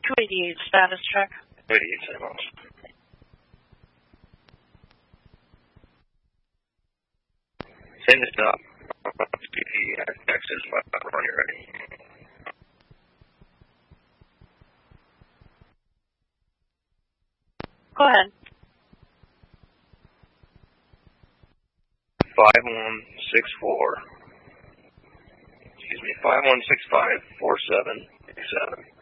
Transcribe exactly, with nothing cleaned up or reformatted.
two eighty-eight status check. two eighty-eight, same house. Send this up. The Texas when you're ready. Go ahead. Five one six four. Excuse me. Five one six five four seven six seven.